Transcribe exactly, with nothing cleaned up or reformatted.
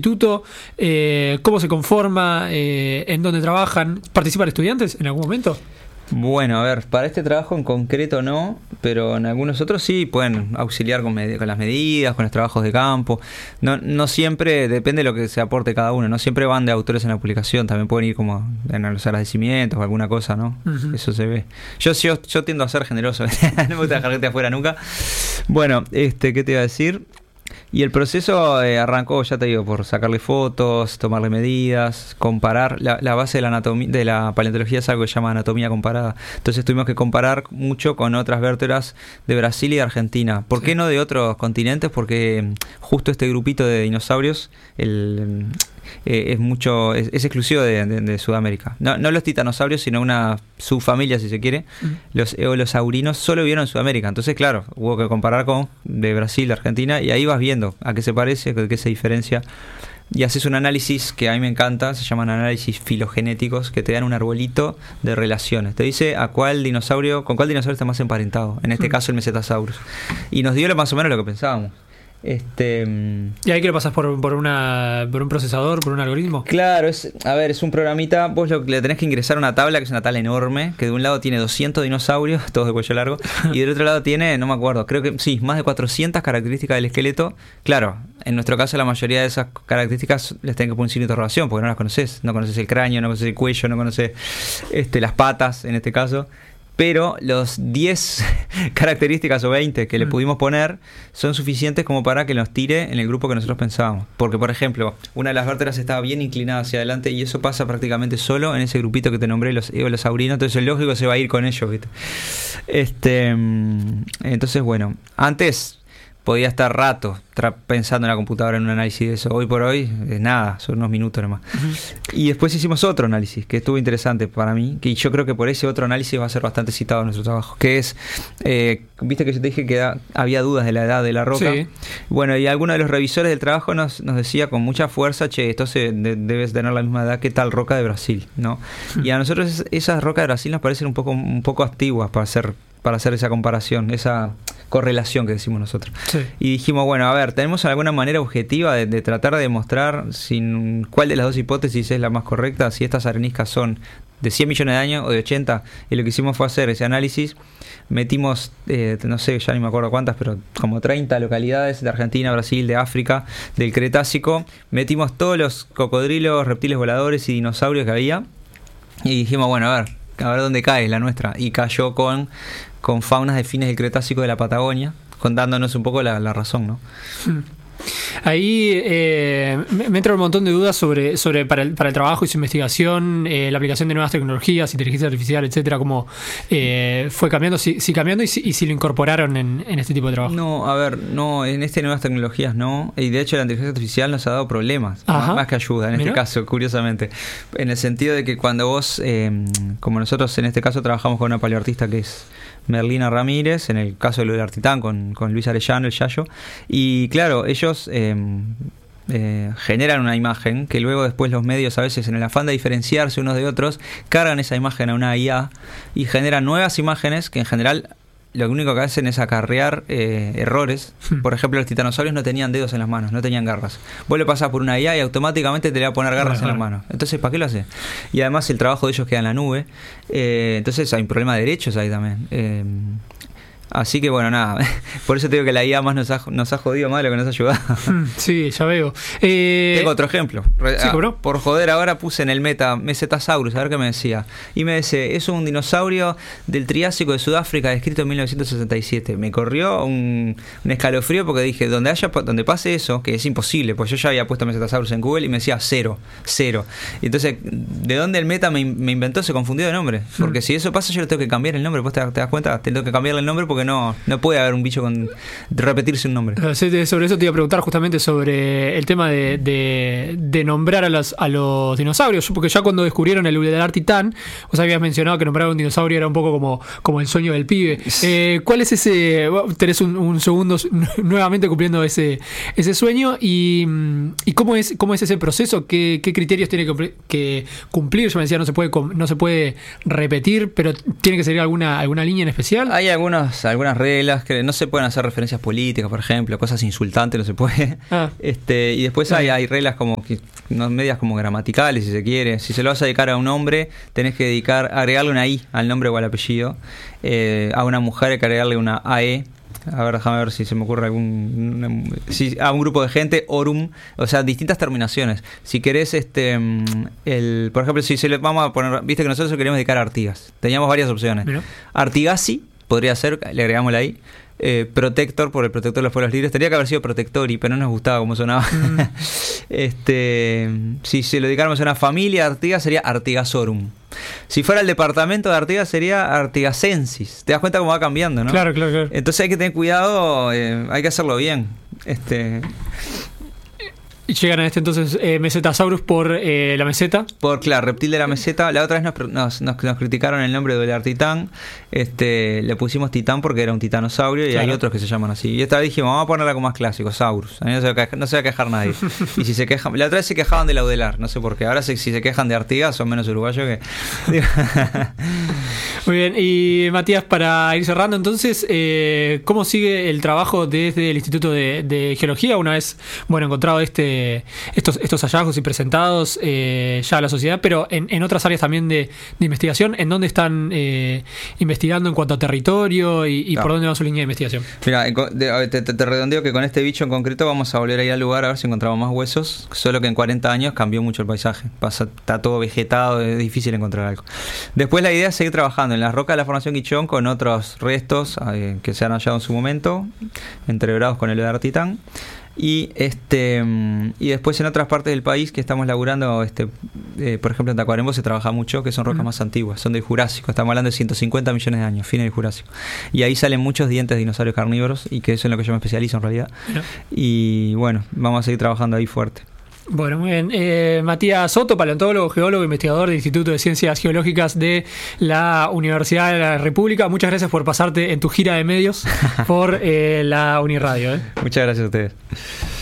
instituto? Eh, ¿Cómo se conforma? Eh, ¿En dónde trabajan? ¿Participan estudiantes en algún momento? Bueno, a ver, para este trabajo en concreto no, pero en algunos otros sí pueden auxiliar con, med- con las medidas, con los trabajos de campo. No, no siempre, depende de lo que se aporte cada uno, no siempre van de autores en la publicación, también pueden ir como en los agradecimientos o alguna cosa, ¿no? Uh-huh. Eso se ve. Yo, yo, yo tiendo a ser generoso, no me gusta dejar gente afuera nunca. Bueno, este, ¿qué te iba a decir? Y el proceso eh, arrancó, ya te digo, por sacarle fotos, tomarle medidas, comparar. La, la base de la anatomía, de la paleontología es algo que se llama anatomía comparada. Entonces tuvimos que comparar mucho con otras vértebras de Brasil y de Argentina. ¿Por qué no de otros continentes? Porque justo este grupito de dinosaurios el, eh, es mucho es, es exclusivo de, de, de Sudamérica. No, no los titanosaurios, sino una subfamilia, si se quiere. Uh-huh. Los eolosaurinos solo vivieron en Sudamérica. Entonces, claro, hubo que comparar con de Brasil, de Argentina, y ahí vas viendo a qué se parece, a qué se diferencia. Y haces un análisis que a mí me encanta, se llaman análisis filogenéticos, que te dan un arbolito de relaciones. Te dice a cuál dinosaurio, con cuál dinosaurio está más emparentado. En este uh-huh. caso el Mesetasaurus. Y nos dio más o menos lo que pensábamos. Este, ¿Y ahí que lo pasas por, por, una, por un procesador, por un algoritmo? Claro, es, a ver, es un programita. Vos lo, le tenés que ingresar a una tabla, que es una tabla enorme, que de un lado tiene doscientos dinosaurios, todos de cuello largo, y del otro lado tiene, no me acuerdo, creo que sí, más de cuatrocientas características del esqueleto. Claro, en nuestro caso la mayoría de esas características les tenés que poner un signo de interrogación, porque no las conoces. No conoces el cráneo, no conoces el cuello, no conoces este, las patas, en este caso. Pero los diez características o veinte que le pudimos poner son suficientes como para que nos tire en el grupo que nosotros pensábamos. Porque, por ejemplo, una de las vértebras estaba bien inclinada hacia adelante y eso pasa prácticamente solo en ese grupito que te nombré, los eolosaurinos. Entonces, el lógico se va a ir con ellos, ¿viste? Este, entonces, bueno, antes podía estar rato tra- pensando en la computadora en un análisis de eso. Hoy por hoy, es nada, son unos minutos nomás. Uh-huh. Y después hicimos otro análisis que estuvo interesante para mí, que yo creo que por ese otro análisis va a ser bastante citado en nuestro trabajo, que es, eh, viste que yo te dije que da, había dudas de la edad de la roca. Sí. Bueno, y alguno de los revisores del trabajo nos, nos decía con mucha fuerza, che, esto se, de, debes tener la misma edad que tal roca de Brasil, ¿no? Uh-huh. Y a nosotros esas rocas de Brasil nos parecen un poco, un poco antiguas para hacer, para hacer esa comparación, esa correlación que decimos nosotros. Sí. Y dijimos, bueno, a ver, ¿tenemos alguna manera objetiva de, de tratar de demostrar sin, cuál de las dos hipótesis es la más correcta? Si estas areniscas son de cien millones de años o de ochenta. Y lo que hicimos fue hacer ese análisis. Metimos, eh, no sé, ya ni me acuerdo cuántas, pero como treinta localidades de Argentina, Brasil, de África, del Cretácico. Metimos todos los cocodrilos, reptiles voladores y dinosaurios que había. Y dijimos, bueno, a ver, a ver dónde cae la nuestra. Y cayó con... con faunas de fines del Cretácico de la Patagonia, contándonos un poco la, la razón, ¿no? Ahí eh, me entra un montón de dudas sobre, sobre para, el, para el trabajo y su investigación, eh, la aplicación de nuevas tecnologías, inteligencia artificial, etcétera, cómo eh, fue cambiando, si, si cambiando y si, y si lo incorporaron en, en este tipo de trabajo. No, a ver, no, en este nuevas tecnologías no, y de hecho la inteligencia artificial nos ha dado problemas, más, más que ayuda en ¿Mirá? Este caso, curiosamente, en el sentido de que cuando vos, eh, como nosotros en este caso trabajamos con una paleoartista que es Merlina Ramírez, en el caso de lo del Artitán con, con Luis Arellano, el Yayo, y claro, ellos eh, eh, generan una imagen que luego después los medios a veces en el afán de diferenciarse unos de otros cargan esa imagen a una I A y generan nuevas imágenes que en general lo único que hacen es acarrear eh, errores. Por ejemplo, los titanosaurios no tenían dedos en las manos, no tenían garras. Vos le pasás por una I A y automáticamente te le va a poner garras en las manos. Entonces, ¿para qué lo hace? Y además el trabajo de ellos queda en la nube. Eh, entonces hay un problema de derechos ahí también. Eh, Así que bueno, nada, por eso te digo que la I A más nos ha, nos ha jodido más de lo que nos ha ayudado. Sí, ya veo. Eh... Tengo otro ejemplo. Sí, ah, por joder, ahora puse en el meta Mesetasaurus, a ver qué me decía. Y me dice, es un dinosaurio del Triásico de Sudáfrica, descrito en mil novecientos sesenta y siete. Me corrió un, un escalofrío porque dije, donde haya donde pase eso, que es imposible, pues yo ya había puesto Mesetasaurus en Google y me decía cero, cero. Y entonces, ¿de dónde el meta me, me inventó? Se confundió de nombre. Porque hmm. si eso pasa, yo le tengo que cambiar el nombre. ¿Vos te, te das cuenta? Te tengo que cambiarle el nombre porque Porque no, no puede haber un bicho con repetirse un nombre. Sobre eso te iba a preguntar justamente sobre el tema de, de, de nombrar a los, a los dinosaurios, porque ya cuando descubrieron el Udelar Titán, vos habías mencionado que nombrar a un dinosaurio era un poco como, como el sueño del pibe. Eh, ¿Cuál es ese? Tenés un, un segundo nuevamente cumpliendo ese, ese sueño y, y cómo es cómo es ese proceso, qué, qué criterios tiene que, que cumplir. Yo me decía, no se puede no se puede repetir, pero tiene que seguir alguna alguna línea en especial. Hay algunos algunas reglas, que no se pueden hacer referencias políticas, por ejemplo, cosas insultantes no se puede. Ah. Este, y después hay, hay reglas como que, no, medias como gramaticales, si se quiere. Si se lo vas a dedicar a un hombre, tenés que dedicar, agregarle una I al nombre o al apellido. Eh, a una mujer hay que agregarle una A E. A ver, déjame ver si se me ocurre algún... Si, a un grupo de gente, orum, o sea, distintas terminaciones. Si querés, este el por ejemplo, si se le vamos a poner... Viste que nosotros queríamos dedicar a Artigas. Teníamos varias opciones. ¿Mira? Artigasi podría ser, le agregamos la I. Eh, protector, por el protector de los pueblos libres. Tendría que haber sido Protectori, pero no nos gustaba cómo sonaba. Mm. este Si se lo dedicáramos a una familia de Artigas, sería Artigasorum. Si fuera el departamento de Artigas, sería Artigasensis. Te das cuenta cómo va cambiando, ¿no? Claro, claro, claro. Entonces hay que tener cuidado, eh, hay que hacerlo bien. Este... Y llegan a este entonces eh, Mesetasaurus por eh, la meseta. Por, claro, reptil de la meseta. La otra vez nos, nos, nos, nos criticaron el nombre de Belear Titán. Este, le pusimos Titán porque era un titanosaurio y claro. Hay otros que se llaman así. Y esta vez dijimos, vamos a ponerla como más clásico, Saurus. A mí no se va a quejar, no se va a quejar nadie. Y si se quejan, la otra vez se quejaban de Laudelar, no sé por qué. Ahora se, si se quejan de Artigas son menos uruguayos que... Muy bien, y Matías, para ir cerrando entonces, eh, ¿cómo sigue el trabajo desde el Instituto de, de Geología una vez, bueno, encontrado este Estos, estos hallazgos y presentados eh, ya a la sociedad, pero en, en otras áreas también de, de investigación? ¿En dónde están eh, investigando en cuanto a territorio y, y no. por dónde va su línea de investigación? Mira, te, te, te redondeo que con este bicho en concreto vamos a volver a ir al lugar a ver si encontramos más huesos, solo que en cuarenta años cambió mucho el paisaje, pasa, está todo vegetado, es difícil encontrar algo. Después la idea es seguir trabajando en las rocas de la formación Quichón con otros restos eh, que se han hallado en su momento, entreverados con el Belear Titán. Y este y después en otras partes del país que estamos laburando, este eh, por ejemplo en Tacuarembó se trabaja mucho, que son rocas uh-huh. más antiguas, son del Jurásico, estamos hablando de ciento cincuenta millones de años, fines del Jurásico. Y ahí salen muchos dientes de dinosaurios carnívoros, y que eso es en lo que yo me especializo en realidad. Uh-huh. Y bueno, vamos a seguir trabajando ahí fuerte. Bueno, muy bien. Eh, Matías Soto, paleontólogo, geólogo, investigador del Instituto de Ciencias Geológicas de la Universidad de la República. Muchas gracias por pasarte en tu gira de medios por eh, la Uniradio. ¿eh? Muchas gracias a ustedes.